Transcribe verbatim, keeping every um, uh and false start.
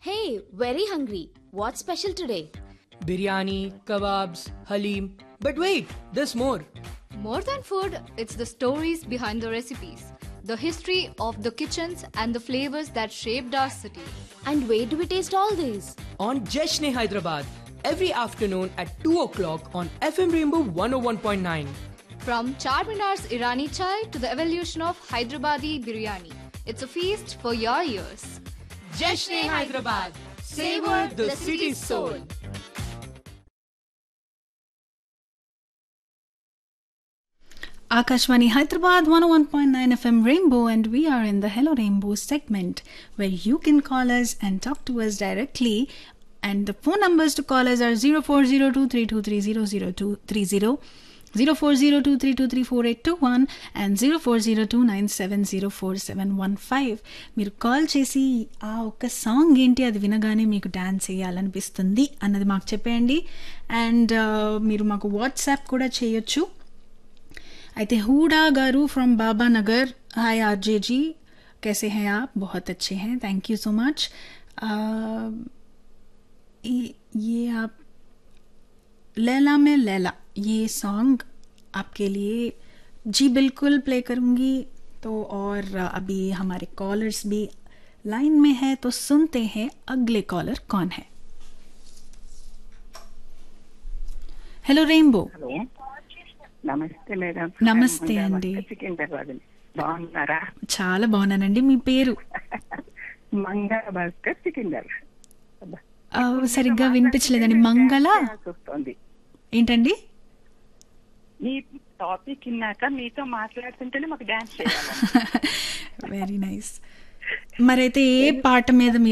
Hey, very hungry. What's special today? Biryani, kebabs, halim. But wait, there's more. More than food, it's the stories behind the recipes, the history of the kitchens and the flavors that shaped our city. And where do we taste all these? On Jeshne Hyderabad, every afternoon at two o'clock on F M Rainbow one oh one point nine. From Charminar's Irani chai to the evolution of Hyderabadi biryani, it's a feast for your ears. Jeshne Hyderabad, savor the city's soul. Akashvani Hyderabad one oh one point nine F M Rainbow, and we are in the Hello Rainbow segment where you can call us and talk to us directly. And the phone numbers to call us are zero four zero two three two three zero zero two three zero, zero four zero two three two three four eight two one and zero four zero two nine seven zero four seven one five. మీరు call చేసి ఆ ఒక్క song ఏంటి అది వినగానే మీకు dance చేయాలనిపిస్తుంది అన్నది మాకు చెప్పేయండి. అండ్ మీరు మాకు వాట్సాప్ కూడా చేయొచ్చు. అయితే హూడా గారు from Baba Nagar, hi RJ जी, कैसे हैं आप? बहुत अच्छे हैं, थैंक यू सो मच. ये आप लैला में लैला, ये सॉन्ग आपके लिए जी बिल्कुल प्ले करूँगी. तो और अभी हमारे कॉलर्स भी लाइन में है, तो सुनते हैं अगले कॉलर कौन है. Hello rainbow. నమస్తే మేడం. నమస్తే అండి. బాగున్నారా? చాలా బాగున్నానండి. మీ పేరు? మంగళ భాస్కర్ సికిందర్. సరిగ్గా వినిపించలేదండి. మంగళ వస్తుంది ఏంటండి? మీ టాపిక్ విన్నాక మీతో మాట్లాడుతుంటేనే మాకు డాన్స్ చేయాలి. Very nice. మరైతే ఏ పాట మీద